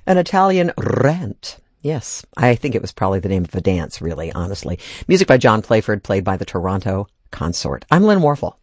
An Italian rant. Yes, I think it was probably the name of a dance, really, honestly. Music by John Playford, played by the Toronto Consort. I'm Lynn Warfel.